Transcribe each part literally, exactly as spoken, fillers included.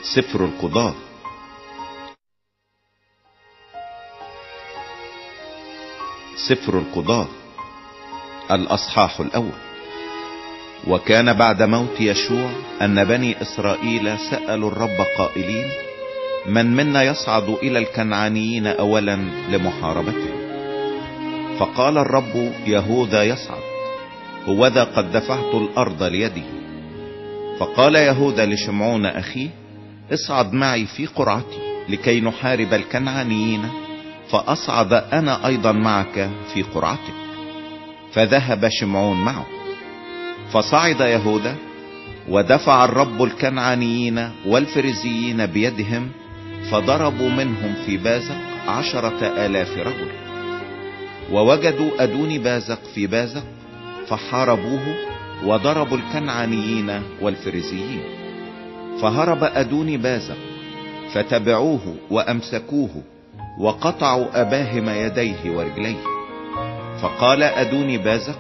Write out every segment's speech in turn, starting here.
سفر القضاة. سفر القضاة الأصحاح الأول. وكان بعد موت يشوع أن بني إسرائيل سألوا الرب قائلين: من منا يصعد إلى الكنعانيين أولا لمحاربتهم؟ فقال الرب: يهوذا يصعد، هوذا قد دفعت الأرض ليده. فقال يهوذا لشمعون أخيه: اصعد معي في قرعتي لكي نحارب الكنعانيين، فأصعد أنا أيضا معك في قرعتك. فذهب شمعون معه. فصعد يهوذا، ودفع الرب الكنعانيين والفريزيين بيدهم، فضربوا منهم في بازق عشرة آلاف رجل. ووجدوا أدوني بازق في بازق فحاربوه، وضربوا الكنعانيين والفريزيين. فهرب أدوني بازق فتبعوه وأمسكوه، وقطعوا أباهم يديه ورجليه. فقال أدوني بازق: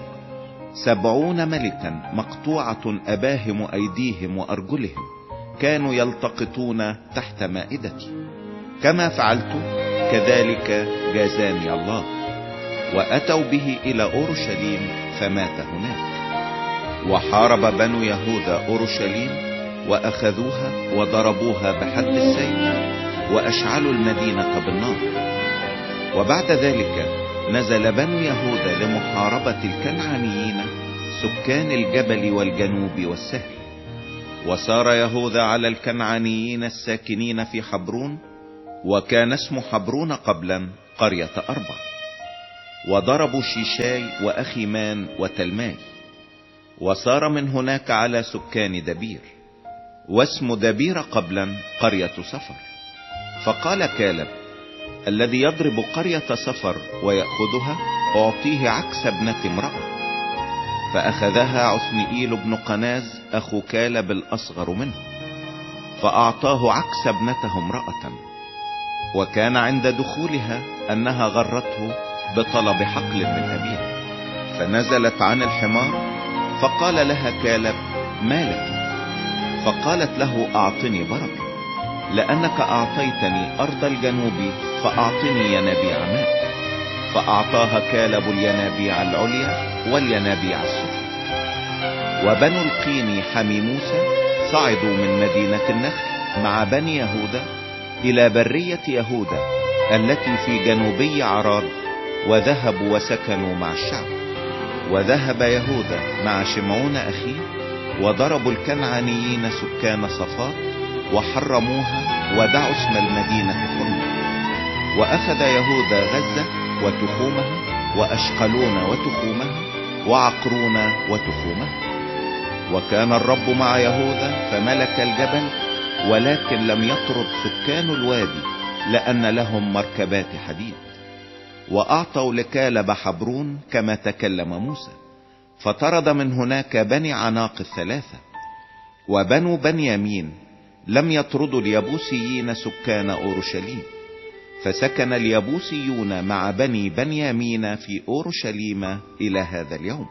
سبعون ملكا مقطوعة أباهم أيديهم وأرجلهم كانوا يلتقطون تحت مائدتي، كما فعلت كذلك جازاني الله. وأتوا به إلى أورشليم فمات هناك. وحارب بنو يهوذا أورشليم وأخذوها وضربوها بحد السيف، وأشعلوا المدينة بالنار. وبعد ذلك نزل بنو يهوذا لمحاربة الكنعانيين سكان الجبل والجنوب والسهل. وسار يهوذا على الكنعانيين الساكنين في حبرون، وكان اسم حبرون قبلا قرية أربع. وضربوا شيشاي وأخيمان وتلماي. وسار من هناك على سكان دبير، واسم دبير قبلا قرية صفر. فقال كالب: الذي يضرب قرية صفر ويأخذها أعطيه عكس ابنة امرأة. فأخذها عثنئيل بن قناز أخو كالب الأصغر منه، فأعطاه عكس ابنته امرأة. وكان عند دخولها أنها غرته بطلب حقل من أبيها، فنزلت عن الحمار. فقال لها كالب: ما لك؟ فقالت له: أعطني بركة، لأنك أعطيتني أرض الجنوب، فأعطني ينابيع ماء. فأعطاها كالب الينابيع العليا والينابيع السفلى. وبنو القين حمي موسى صعدوا من مدينة النخل مع بني يهوذا إلى برية يهوذا التي في جنوبي عراد، وذهبوا وسكنوا مع الشعب. وذهب يهوذا مع شمعون أخيه، وضربوا الكنعانيين سكان صفات وحرموها، ودعوا اسم المدينة حرمة. وأخذ يهوذا غزة وتخومها، وأشقلون وتخومها، وعقرون وتخومها. وكان الرب مع يهوذا فملك الجبل، ولكن لم يطرد سكان الوادي، لأن لهم مركبات حديد. وأعطوا لكالب حبرون كما تكلم موسى، فطرد من هناك بني عناق الثلاثة. وبنو بنيامين لم يطردوا اليبوسيين سكان أورشليم، فسكن اليبوسيون مع بني بنيامين في أورشليم إلى هذا اليوم.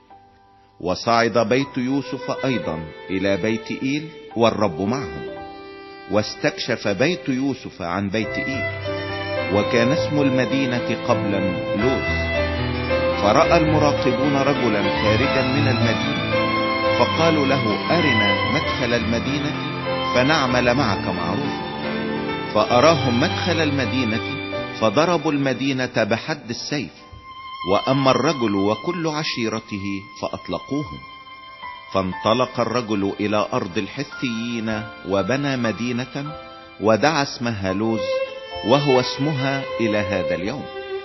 وصعد بيت يوسف أيضا إلى بيت إيل، والرب معهم. واستكشف بيت يوسف عن بيت إيل، وكان اسم المدينة قبلا لوز. فرأى المراقبون رجلا خارجا من المدينة، فقالوا له: أرنا مدخل المدينة فنعمل معك معروفا. فأراهم مدخل المدينة، فضربوا المدينة بحد السيف. وأما الرجل وكل عشيرته فأطلقوهم. فانطلق الرجل إلى أرض الحثيين، وبنى مدينة ودعا اسمها لوز، وهو اسمها إلى هذا اليوم.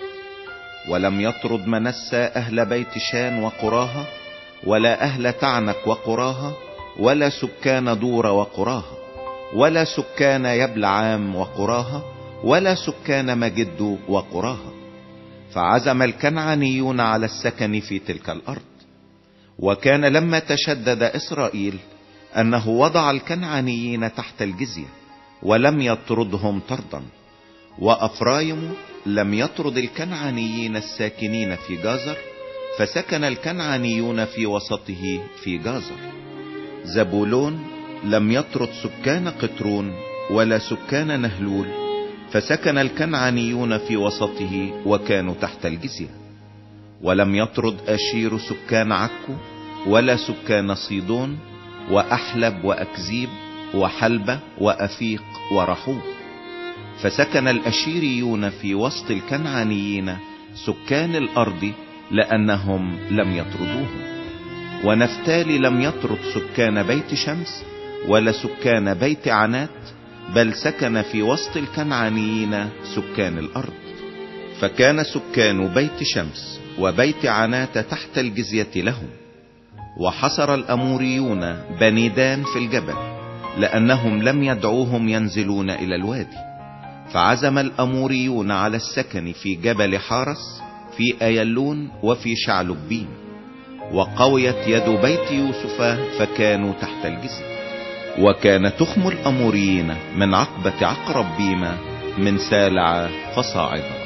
ولم يطرد منسى أهل بيت شان وقراها، ولا أهل تعنك وقراها، ولا سكان دور وقراها، ولا سكان يبلعام وقراها، ولا سكان مجد وقراها. فعزم الكنعانيون على السكن في تلك الأرض. وكان لما تشدد إسرائيل أنه وضع الكنعانيين تحت الجزية، ولم يطردهم طردا. وأفرايم لم يطرد الكنعانيين الساكنين في جازر، فسكن الكنعانيون في وسطه في جازر. زبولون لم يطرد سكان قطرون ولا سكان نهلول، فسكن الكنعانيون في وسطه وكانوا تحت الجزية. ولم يطرد أشير سكان عكو ولا سكان صيدون وأحلب وأكزيب وحلبة وأفيق ورحوب، فسكن الأشيريون في وسط الكنعانيين سكان الأرض لأنهم لم يطردوهم. ونفتالي لم يطرد سكان بيت شمس ولا سكان بيت عنات، بل سكن في وسط الكنعانيين سكان الأرض. فكان سكان بيت شمس وبيت عنات تحت الجزية لهم. وحصر الأموريون بني دان في الجبل لأنهم لم يدعوهم ينزلون إلى الوادي، فعزم الأموريون على السكن في جبل حارس في أيلون وفي شعلبين. وقويت يد بيت يوسف فكانوا تحت الجزية. وكان تخم الأموريين من عقبة عقرب بيما من سالع فصاعدا.